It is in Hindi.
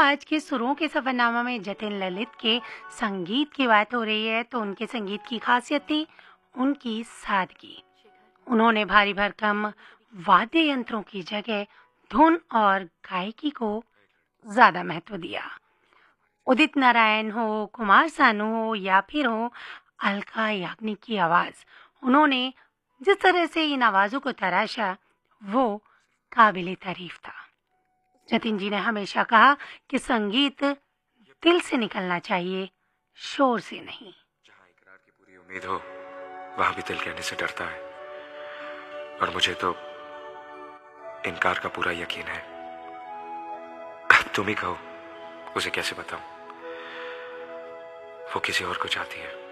आज के सुरों के सफरनामा में जतिन ललित के संगीत की बात हो रही है तो उनके संगीत की खासियत थी उनकी सादगी। उन्होंने भारी भरकम वाद्य यंत्रों की जगह धुन और गायकी को ज्यादा महत्व दिया। उदित नारायण हो, कुमार सानू हो या फिर हो अलका याग्निक की आवाज, उन्होंने जिस तरह से इन आवाजों को तराशा वो काबिले तारीफ था। जतिन जी ने हमेशा कहा कि संगीत दिल से निकलना चाहिए, शोर से नहीं। जहाँ इकरार की पूरी उम्मीद हो वहां भी दिल कहने से डरता है, और मुझे तो इनकार का पूरा यकीन है। तुम ही कहो, उसे कैसे बताऊं? वो किसी और को चाहती है।